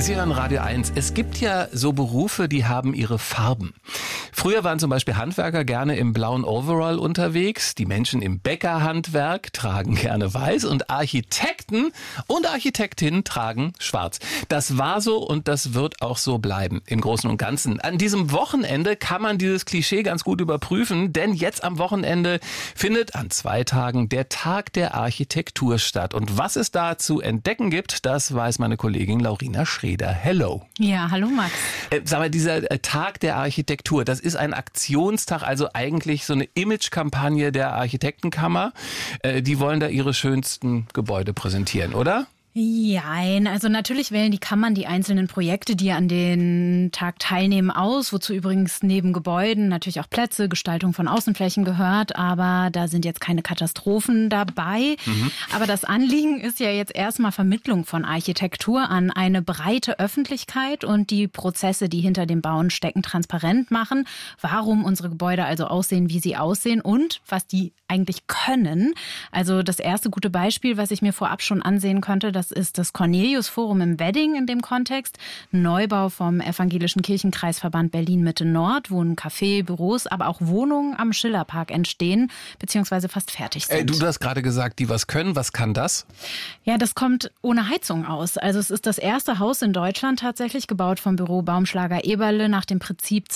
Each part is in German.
Sie hören Radio 1. Es gibt ja so Berufe, die haben ihre Farben. Früher waren zum Beispiel Handwerker gerne im blauen Overall unterwegs. Die Menschen im Bäckerhandwerk tragen gerne weiß und Architekten und Architektinnen tragen schwarz. Das war so und das wird auch so bleiben im Großen und Ganzen. An diesem Wochenende kann man dieses Klischee ganz gut überprüfen, denn jetzt am Wochenende findet an 2 Tagen der Tag der Architektur statt. Und was es da zu entdecken gibt, das weiß meine Kollegin Laurina Schreder. Hello. Ja, hallo Max. Sag mal, dieser Tag der Architektur, das ist ein Aktionstag, also eigentlich so eine Imagekampagne der Architektenkammer. Die wollen da ihre schönsten Gebäude präsentieren, oder? Jein, also natürlich wählen die Kammern die einzelnen Projekte, die an den Tag teilnehmen, aus, wozu übrigens neben Gebäuden natürlich auch Plätze, Gestaltung von Außenflächen gehört, aber da sind jetzt keine Katastrophen dabei. Aber das Anliegen ist ja jetzt erstmal Vermittlung von Architektur an eine breite Öffentlichkeit und die Prozesse, die hinter dem Bauen stecken, transparent machen, warum unsere Gebäude also aussehen, wie sie aussehen und was die eigentlich können. Also das erste gute Beispiel, was ich mir vorab schon ansehen konnte, das ist das Cornelius-Forum im Wedding in dem Kontext. Neubau vom Evangelischen Kirchenkreisverband Berlin-Mitte-Nord, wo ein Café, Büros, aber auch Wohnungen am Schillerpark entstehen, beziehungsweise fast fertig sind. Du hast gerade gesagt, die was können. Was kann das? Ja, das kommt ohne Heizung aus. Also es ist das erste Haus in Deutschland tatsächlich, gebaut vom Büro Baumschlager Eberle nach dem Prinzip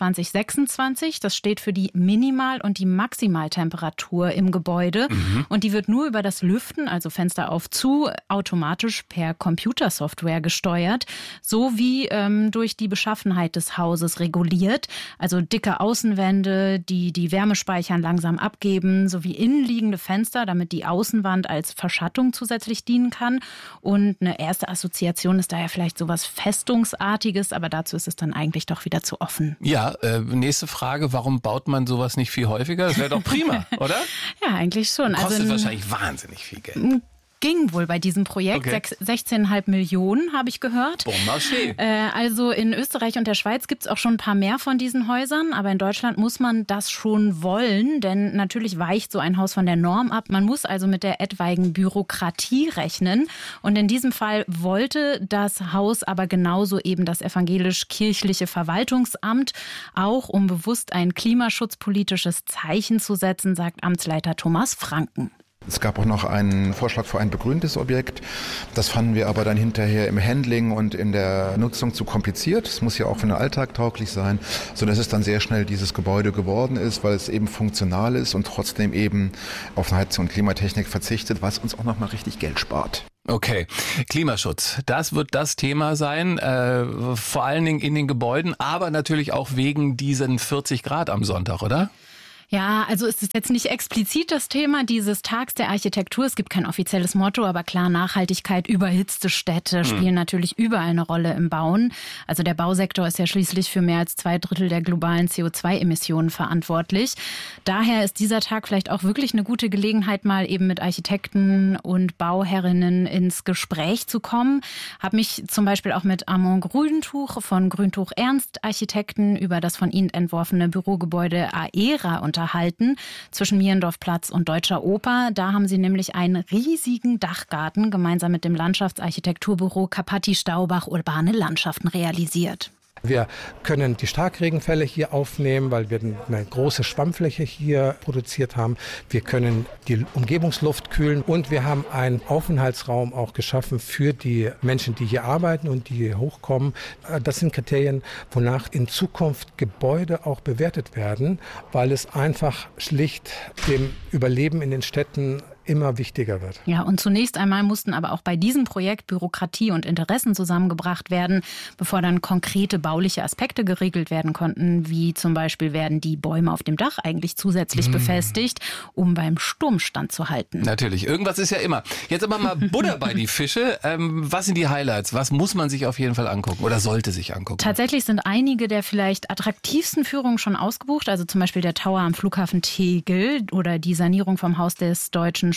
22-26. Das steht für die Minimal- und die Maximaltemperatur im Gebäude. Und die wird nur über das Lüften, also Fenster auf zu, automatisch per Computersoftware gesteuert, sowie durch die Beschaffenheit des Hauses reguliert. Also dicke Außenwände, die Wärme speichern, langsam abgeben, sowie innenliegende Fenster, damit die Außenwand als Verschattung zusätzlich dienen kann. Und eine erste Assoziation ist daher vielleicht sowas Festungsartiges, aber dazu ist es dann eigentlich doch wieder zu offen. Ja, nächste Frage, warum baut man sowas nicht viel häufiger? Das wäre doch prima, oder? Ja, eigentlich schon. Kostet wahrscheinlich wahnsinnig viel Geld. Ging wohl bei diesem Projekt. Okay. 16,5 Millionen, habe ich gehört. Bon marché. Also in Österreich und der Schweiz gibt es auch schon ein paar mehr von diesen Häusern. Aber in Deutschland muss man das schon wollen, denn natürlich weicht so ein Haus von der Norm ab. Man muss also mit der etwaigen Bürokratie rechnen. Und in diesem Fall wollte das Haus aber genauso eben das evangelisch-kirchliche Verwaltungsamt, auch um bewusst ein klimaschutzpolitisches Zeichen zu setzen, sagt Amtsleiter Thomas Franken. Es gab auch noch einen Vorschlag für ein begrüntes Objekt. Das fanden wir aber dann hinterher im Handling und in der Nutzung zu kompliziert. Es muss ja auch für den Alltag tauglich sein, sodass es dann sehr schnell dieses Gebäude geworden ist, weil es eben funktional ist und trotzdem eben auf Heizung und Klimatechnik verzichtet, was uns auch nochmal richtig Geld spart. Okay, Klimaschutz, das wird das Thema sein, vor allen Dingen in den Gebäuden, aber natürlich auch wegen diesen 40 Grad am Sonntag, oder? Ja, also es ist jetzt nicht explizit das Thema dieses Tags der Architektur. Es gibt kein offizielles Motto, aber klar, Nachhaltigkeit, überhitzte Städte spielen natürlich überall eine Rolle im Bauen. Also der Bausektor ist ja schließlich für mehr als 2/3 der globalen CO2-Emissionen verantwortlich. Daher ist dieser Tag vielleicht auch wirklich eine gute Gelegenheit, mal eben mit Architekten und Bauherrinnen ins Gespräch zu kommen. Habe mich zum Beispiel auch mit Armand Grüntuch von Grüntuch Ernst Architekten über das von ihnen entworfene Bürogebäude Aera unterhalten, zwischen Mierendorfplatz und Deutscher Oper. Da haben sie nämlich einen riesigen Dachgarten gemeinsam mit dem Landschaftsarchitekturbüro Capatti Staubach Urbane Landschaften realisiert. Wir können die Starkregenfälle hier aufnehmen, weil wir eine große Schwammfläche hier produziert haben. Wir können die Umgebungsluft kühlen und wir haben einen Aufenthaltsraum auch geschaffen für die Menschen, die hier arbeiten und die hier hochkommen. Das sind Kriterien, wonach in Zukunft Gebäude auch bewertet werden, weil es einfach schlicht dem Überleben in den Städten immer wichtiger wird. Ja, und zunächst einmal mussten aber auch bei diesem Projekt Bürokratie und Interessen zusammengebracht werden, bevor dann konkrete bauliche Aspekte geregelt werden konnten, wie zum Beispiel werden die Bäume auf dem Dach eigentlich zusätzlich befestigt, um beim Sturm standzuhalten. Natürlich, irgendwas ist ja immer. Jetzt aber mal Butter bei die Fische. Was sind die Highlights? Was muss man sich auf jeden Fall angucken oder sollte sich angucken? Tatsächlich sind einige der vielleicht attraktivsten Führungen schon ausgebucht, also zum Beispiel der Tower am Flughafen Tegel oder die Sanierung vom Haus des Deutschen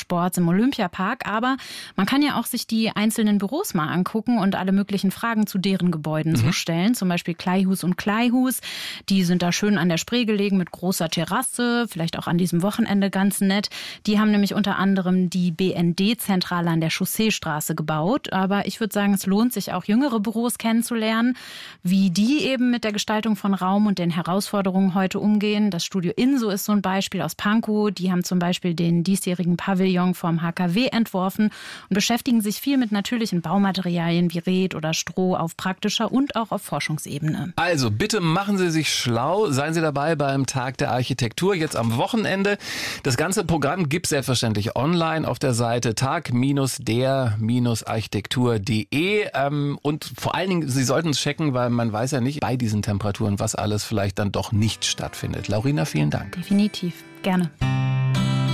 Sports im Olympiapark. Aber man kann ja auch sich die einzelnen Büros mal angucken und alle möglichen Fragen zu deren Gebäuden so stellen. Zum Beispiel Kleihues und Kleihus. Die sind da schön an der Spree gelegen mit großer Terrasse, vielleicht auch an diesem Wochenende ganz nett. Die haben nämlich unter anderem die BND-Zentrale an der Chausseestraße gebaut. Aber ich würde sagen, es lohnt sich auch, jüngere Büros kennenzulernen, wie die eben mit der Gestaltung von Raum und den Herausforderungen heute umgehen. Das Studio Inso ist so ein Beispiel aus Pankow. Die haben zum Beispiel den diesjährigen Pavillon vom HKW entworfen und beschäftigen sich viel mit natürlichen Baumaterialien wie Red oder Stroh auf praktischer und auch auf Forschungsebene. Also bitte machen Sie sich schlau, seien Sie dabei beim Tag der Architektur jetzt am Wochenende. Das ganze Programm gibt es selbstverständlich online auf der Seite tag-der-architektur.de und vor allen Dingen, Sie sollten es checken, weil man weiß ja nicht bei diesen Temperaturen, was alles vielleicht dann doch nicht stattfindet. Laurina, vielen Dank. Definitiv, gerne.